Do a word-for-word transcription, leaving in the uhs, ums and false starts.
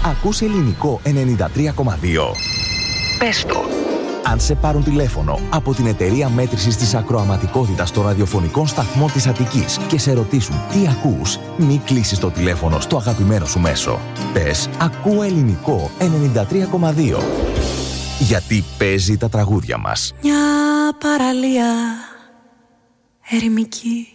Ακούς ελληνικό ενενήντα τρία κόμμα δύο. Πες το. Αν σε πάρουν τηλέφωνο από την εταιρεία μέτρησης της ακροαματικότητας των ραδιοφωνικών σταθμών της Αττικής και σε ρωτήσουν τι ακούς, μη κλείσεις το τηλέφωνο στο αγαπημένο σου μέσο. Πες «Ακούω ελληνικό ενενήντα τρία κόμμα δύο». Γιατί παίζει τα τραγούδια μας. Μια παραλία ερημική